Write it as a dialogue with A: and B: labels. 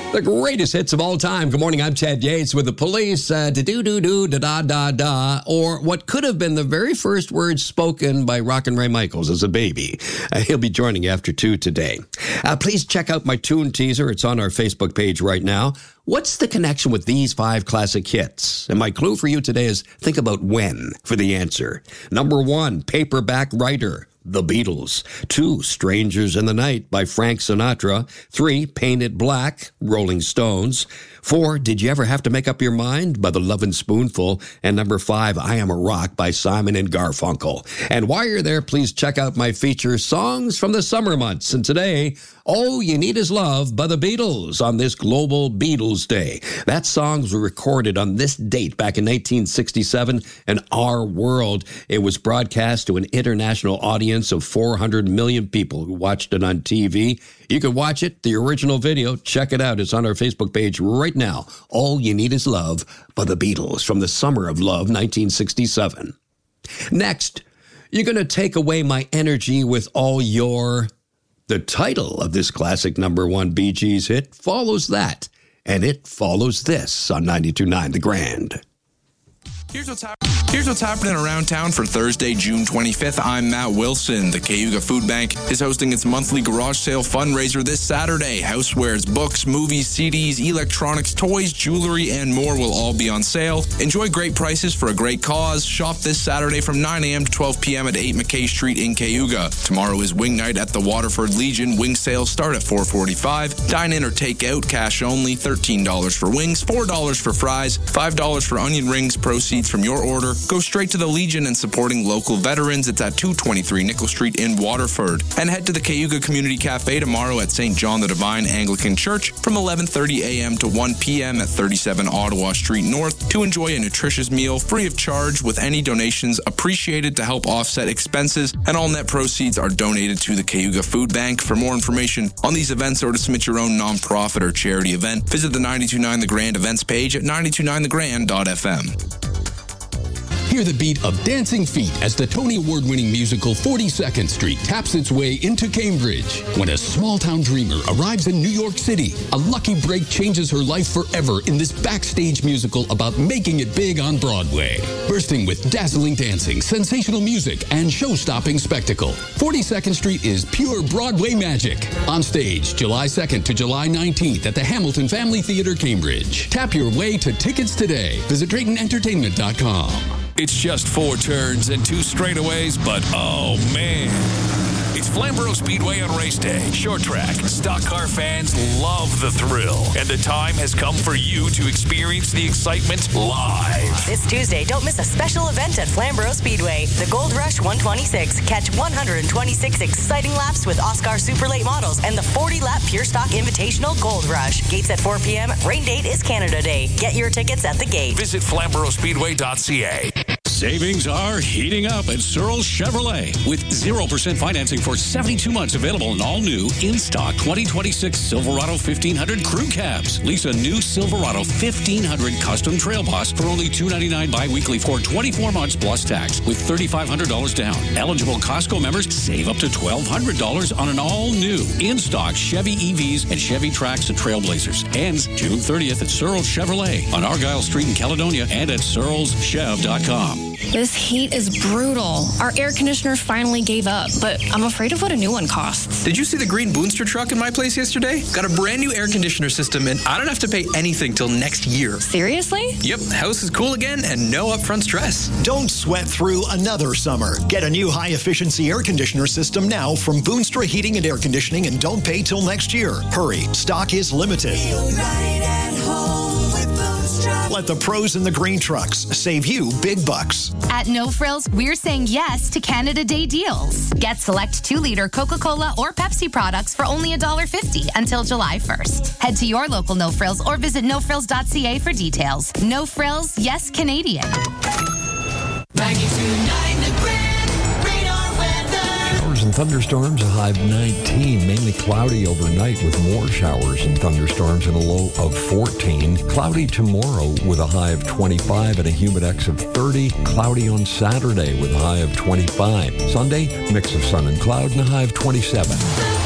A: The greatest hits of all time. Good morning, I'm Chad Yates with the Police. Da-do-do-do-da-da-da-da. Or what could have been the very first words spoken by Rockin' Ray Michaels as a baby. He'll be joining after 2 today. Please check out my tune teaser. It's on our Facebook page right now. What's the connection with these 5 classic hits? And my clue for you today is think about when for the answer. Number 1, Paperback Writer, The Beatles. 2, Strangers in the Night by Frank Sinatra. 3, Paint It Black, Rolling Stones. 4, Did You Ever Have to Make Up Your Mind by The Lovin' Spoonful. And number 5, I Am a Rock by Simon and Garfunkel. And while you're there, please check out my feature, Songs from the Summer Months. And today, All You Need Is Love by the Beatles on this global Beatles Day. That song was recorded on this date back in 1967 in our world. It was broadcast to an international audience of 400 million people who watched it on TV. You can watch it, the original video. Check it out. It's on our Facebook page right now. All You Need Is Love by the Beatles from the Summer of Love, 1967. Next, you're going to take away my energy with all your... The title of this classic number 1 Bee Gees hit follows that, and it follows this on 92.9 The Grand.
B: Here's what's happening around town for Thursday, June 25th. I'm Matt Wilson. The Cayuga Food Bank is hosting its monthly garage sale fundraiser this Saturday. Housewares, books, movies, CDs, electronics, toys, jewelry, and more will all be on sale. Enjoy great prices for a great cause. Shop this Saturday from 9 a.m. to 12 p.m. at 8 McKay Street in Cayuga. Tomorrow is Wing Night at the Waterford Legion. Wing sales start at $4.45. Dine in or take out, cash only. $13 for wings, $4 for fries, $5 for onion rings. Proceeds from your order go straight to the Legion and supporting local veterans. It's at 223 Nickel Street in Waterford. And head to the Cayuga Community Cafe tomorrow at St. John the Divine Anglican Church from 11:30 a.m. to 1 p.m. at 37 Ottawa Street North to enjoy a nutritious meal free of charge, with any donations appreciated to help offset expenses, and all net proceeds are donated to the Cayuga Food Bank. For more information on these events or to submit your own nonprofit or charity event, visit the 92.9 The Grand events page at 929thegrand.fm.
C: Hear the beat of dancing feet as the Tony Award-winning musical 42nd Street taps its way into Cambridge. When a small-town dreamer arrives in New York City, a lucky break changes her life forever in this backstage musical about making it big on Broadway. Bursting with dazzling dancing, sensational music, and show-stopping spectacle, 42nd Street is pure Broadway magic. On stage, July 2nd to July 19th at the Hamilton Family Theatre, Cambridge. Tap your way to tickets today. Visit DraytonEntertainment.com.
D: It's just 4 turns and 2 straightaways, but oh man. It's Flamborough Speedway on race day. Short track. Stock car fans love the thrill. And the time has come for you to experience the excitement live.
E: This Tuesday, don't miss a special event at Flamborough Speedway. The Gold Rush 126. Catch 126 exciting laps with Oscar Super Late models and the 40-lap Pure Stock Invitational Gold Rush. Gates at 4 p.m. Rain date is Canada Day. Get your tickets at the gate.
D: Visit FlamboroughSpeedway.ca.
F: Savings are heating up at Searles Chevrolet with 0% financing for 72 months available in all new in-stock 2026 Silverado 1500 crew cabs. Lease a new Silverado 1500 custom trail boss for only $299 bi-weekly for 24 months plus tax with $3,500 down. Eligible Costco members save up to $1,200 on an all-new in-stock Chevy EVs and Chevy Trax and Trailblazers. Ends June 30th at Searles Chevrolet on Argyle Street in Caledonia and at searleschev.com.
G: This heat is brutal. Our air conditioner finally gave up, but I'm afraid of what a new one costs.
H: Did you see the green Boonster truck in my place yesterday? Got a brand new air conditioner system, and I don't have to pay anything till next year.
G: Seriously?
H: Yep, house is cool again and no upfront stress.
I: Don't sweat through another summer. Get a new high-efficiency air conditioner system now from Boonstra Heating and Air Conditioning, and don't pay till next year. Hurry, stock is limited.
J: Feel right at home with Boonstra.
I: Let the pros in the green trucks save you big bucks.
K: At No Frills, we're saying yes to Canada Day deals. Get select 2-liter Coca-Cola or Pepsi products for only $1.50 until July 1st. Head to your local No Frills or visit nofrills.ca for details. No Frills, yes Canadian.
J: 92.9 The Grand, radar weather.
L: Showers and thunderstorms, a high of 19. Mainly cloudy overnight with more showers and thunderstorms and a low of 14. Cloudy tomorrow with a high of 25 and a humidex of 30. Cloudy on Saturday with a high of 25. Sunday, mix of sun and cloud and a high of 27.